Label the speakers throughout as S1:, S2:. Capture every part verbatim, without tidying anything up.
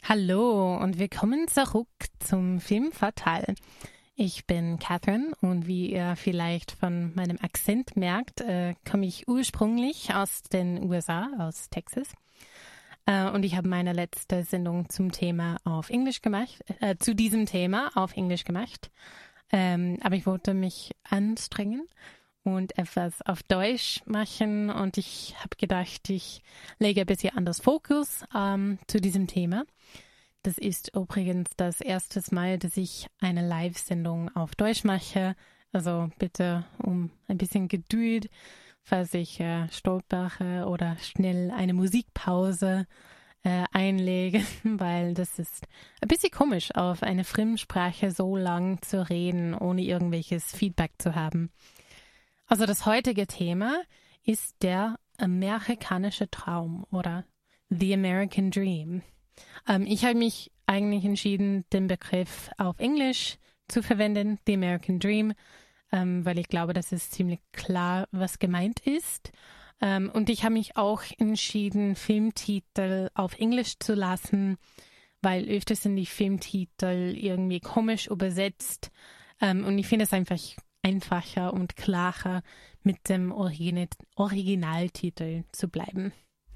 S1: Hallo und willkommen zurück zum Film Fatal. Ich bin Catherine und wie ihr vielleicht von meinem Akzent merkt, äh, komme ich ursprünglich aus den U S A, aus Texas. Äh, und ich habe meine letzte Sendung zum Thema auf Englisch gemacht, äh, zu diesem Thema auf Englisch gemacht. Ähm, aber ich wollte mich anstrengen und etwas auf Deutsch machen und ich habe gedacht, ich lege ein bisschen anders Fokus ähm, zu diesem Thema. Das ist übrigens das erste Mal, dass ich eine Live-Sendung auf Deutsch mache. Also bitte um ein bisschen Geduld, falls ich äh, stolpere oder schnell eine Musikpause äh, einlege, weil das ist ein bisschen komisch, auf eine Fremdsprache so lang zu reden, ohne irgendwelches Feedback zu haben. Also das heutige Thema ist der amerikanische Traum oder The American Dream. Ähm, ich habe mich eigentlich entschieden, den Begriff auf Englisch zu verwenden, The American Dream, ähm, weil ich glaube, das ist ziemlich klar, was gemeint ist. Ähm, und ich habe mich auch entschieden, Filmtitel auf Englisch zu lassen, weil öfters sind die Filmtitel irgendwie komisch übersetzt. Ähm, und ich finde es einfach einfacher und klarer, mit dem Origin- Originaltitel zu bleiben.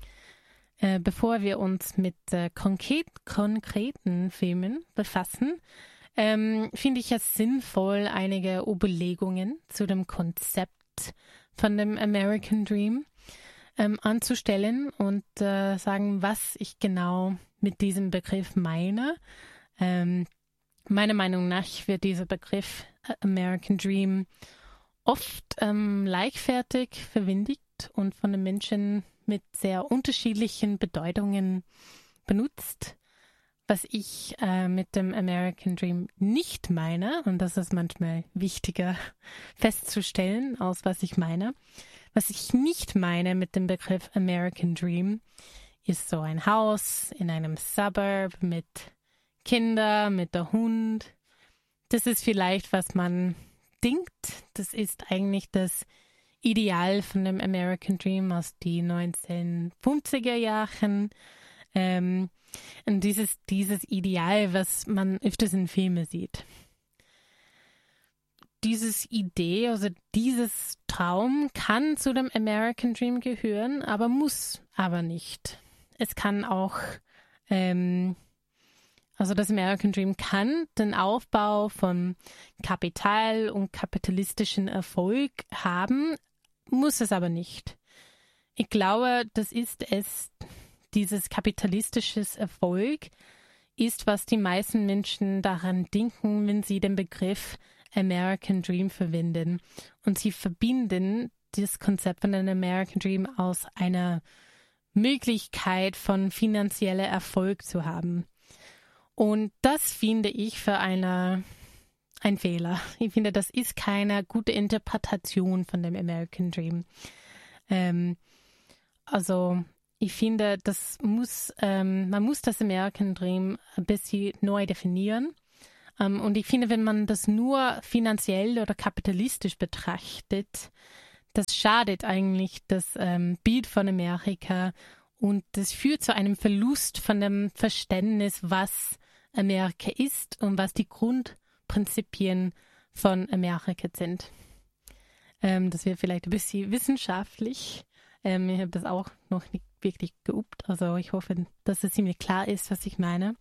S1: Äh, bevor wir uns mit äh, konkret, konkreten Filmen befassen, ähm, finde ich es sinnvoll, einige Überlegungen zu dem Konzept von dem American Dream ähm, anzustellen und äh, sagen, was ich genau mit diesem Begriff meine. Ähm, meiner Meinung nach wird dieser Begriff American Dream oft ähm, leichtfertig verwendet und von den Menschen mit sehr unterschiedlichen Bedeutungen benutzt. Was ich äh, mit dem American Dream nicht meine, und das ist manchmal wichtiger festzustellen, aus was ich meine. Was ich nicht meine mit dem Begriff American Dream, ist so ein Haus in einem Suburb mit Kindern, mit der Hund. Das ist vielleicht, was man denkt. Das ist eigentlich das Ideal von dem American Dream aus den neunzehnhundertfünfziger Jahren. Ähm, und dieses, dieses Ideal, was man öfters in Filmen sieht. Dieses Idee, also dieses Traum kann zu dem American Dream gehören, aber muss aber nicht. Es kann auch, ähm, also das American Dream kann den Aufbau von Kapital und kapitalistischen Erfolg haben, muss es aber nicht. Ich glaube, das ist es, dieses kapitalistische Erfolg ist, was die meisten Menschen daran denken, wenn sie den Begriff American Dream verwenden. Und sie verbinden das Konzept von einem American Dream aus einer Möglichkeit von finanzieller Erfolg zu haben. Und das finde ich für eine ein Fehler. Ich finde, das ist keine gute Interpretation von dem American Dream. Ähm, also ich finde, das muss, ähm, man muss das American Dream ein bisschen neu definieren. Ähm, und ich finde, wenn man das nur finanziell oder kapitalistisch betrachtet, das schadet eigentlich das ähm, Bild von Amerika und das führt zu einem Verlust von dem Verständnis, was Amerika ist und was die Grundprinzipien von Amerika sind. Ähm, das wird vielleicht ein bisschen wissenschaftlich. Ähm, ich habe das auch noch nicht wirklich geübt. Also ich hoffe, dass es ziemlich klar ist, was ich meine.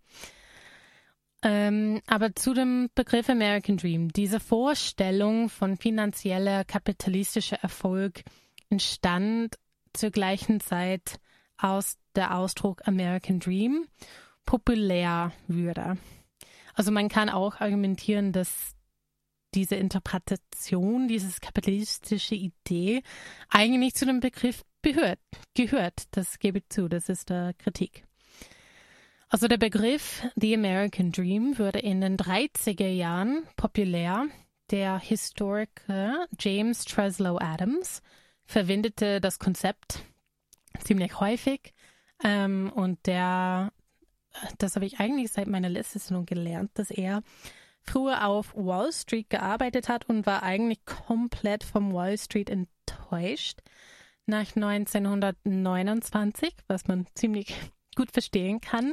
S1: Ähm, aber zu dem Begriff American Dream. Diese Vorstellung von finanzieller, kapitalistischer Erfolg entstand zur gleichen Zeit aus der Ausdruck American Dream populär würde. Also man kann auch argumentieren, dass diese Interpretation, dieses kapitalistische Idee eigentlich zu dem Begriff gehört. gehört. Das gebe ich zu, das ist der Kritik. Also der Begriff The American Dream wurde in den dreißiger Jahren populär. Der Historiker James Treslow Adams verwendete das Konzept ziemlich häufig ähm, und der, das habe ich eigentlich seit meiner letzten Sendung gelernt, dass er früher auf Wall Street gearbeitet hat und war eigentlich komplett vom Wall Street enttäuscht nach neunzehnhundertneunundzwanzig, was man ziemlich gut verstehen kann.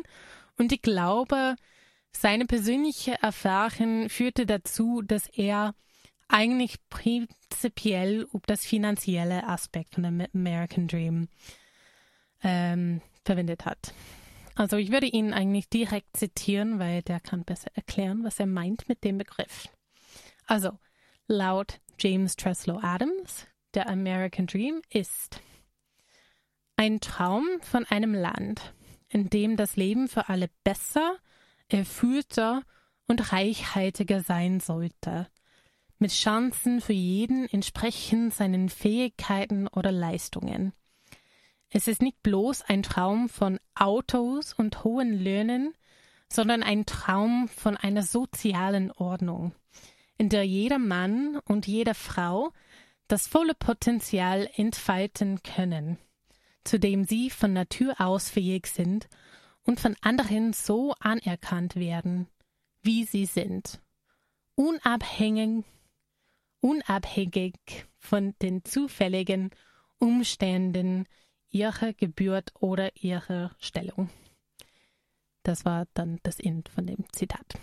S1: Und ich glaube, seine persönliche Erfahrung führte dazu, dass er eigentlich prinzipiell über das finanzielle Aspekt von dem American Dream ähm, verwendet hat. Also ich würde ihn eigentlich direkt zitieren, weil der kann besser erklären, was er meint mit dem Begriff. Also, laut James Treslow Adams, der American Dream ist ein Traum von einem Land, in dem das Leben für alle besser, erfüllter und reichhaltiger sein sollte, mit Chancen für jeden entsprechend seinen Fähigkeiten oder Leistungen. Es ist nicht bloß ein Traum von Autos und hohen Löhnen, sondern ein Traum von einer sozialen Ordnung, in der jeder Mann und jede Frau das volle Potenzial entfalten können, zu dem sie von Natur aus fähig sind und von anderen so anerkannt werden, wie sie sind, unabhängig, unabhängig von den zufälligen Umständen ihrer Geburt oder ihrer Stellung. Das war dann das Ende von dem Zitat.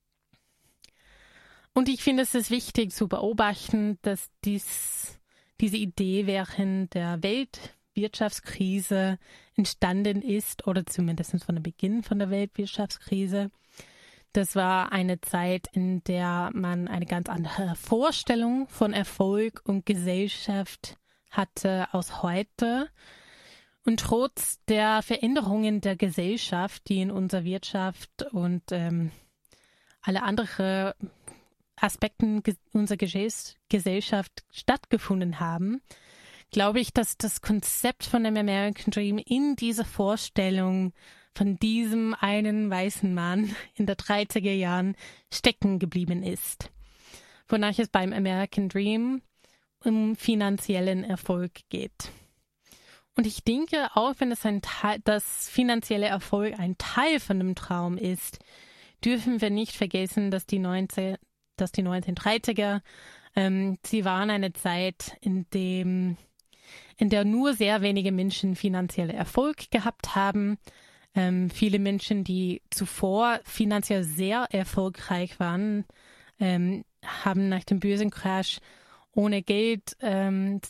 S1: Und ich finde, es ist wichtig zu beobachten, dass dies, diese Idee während der Weltwirtschaftskrise entstanden ist, oder zumindest von dem Beginn von der Weltwirtschaftskrise. Das war eine Zeit, in der man eine ganz andere Vorstellung von Erfolg und Gesellschaft hatte als heute. Und trotz der Veränderungen der Gesellschaft, die in unserer Wirtschaft und ähm, alle anderen Aspekten unserer Gesellschaft stattgefunden haben, glaube ich, dass das Konzept von dem American Dream in dieser Vorstellung von diesem einen weißen Mann in der dreißiger Jahren stecken geblieben ist, wonach es beim American Dream um finanziellen Erfolg geht. Und ich denke, auch wenn es ein Teil, das finanzielle Erfolg ein Teil von dem Traum ist, dürfen wir nicht vergessen, dass die, neunzehn, dass die neunzehnhundertdreißiger, ähm, sie waren eine Zeit, in dem, in der nur sehr wenige Menschen finanziellen Erfolg gehabt haben. Ähm, viele Menschen, die zuvor finanziell sehr erfolgreich waren, ähm, haben nach dem Börsencrash ohne Geld ähm,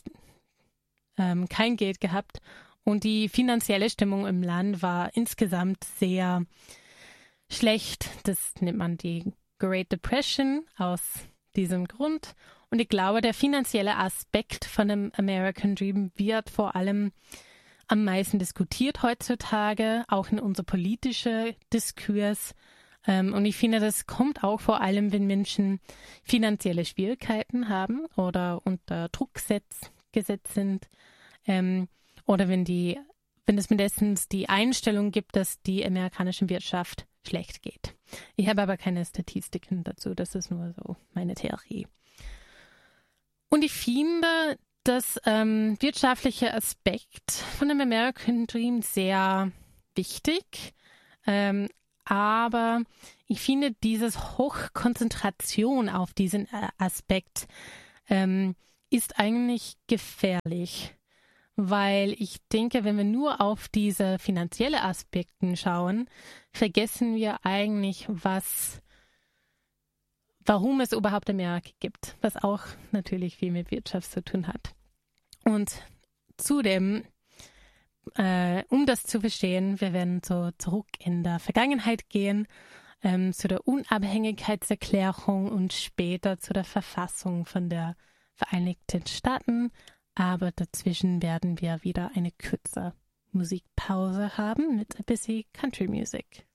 S1: ähm, kein Geld gehabt. Und die finanzielle Stimmung im Land war insgesamt sehr schlecht. Das nennt man die Great Depression aus diesem Grund. Und ich glaube, der finanzielle Aspekt von dem American Dream wird vor allem am meisten diskutiert heutzutage, auch in unser politischer Diskurs. Ähm, und ich finde, das kommt auch vor allem, wenn Menschen finanzielle Schwierigkeiten haben oder unter Druck setz, gesetzt sind. Ähm, oder wenn die, wenn es mindestens die Einstellung gibt, dass die amerikanische Wirtschaft schlecht geht. Ich habe aber keine Statistiken dazu, das ist nur so meine Theorie. Und ich finde das ähm, wirtschaftliche Aspekt von dem American Dream sehr wichtig, ähm, aber ich finde dieses Hochkonzentration auf diesen äh, Aspekt ähm, ist eigentlich gefährlich. Weil ich denke, wenn wir nur auf diese finanziellen Aspekte schauen, vergessen wir eigentlich, was, warum es überhaupt Amerika gibt, was auch natürlich viel mit Wirtschaft zu tun hat. Und zudem, äh, um das zu verstehen, wir werden so zurück in der Vergangenheit gehen, ähm, zu der Unabhängigkeitserklärung und später zu der Verfassung von der Vereinigten Staaten. Aber dazwischen werden wir wieder eine kurze Musikpause haben mit ein bisschen Country Music.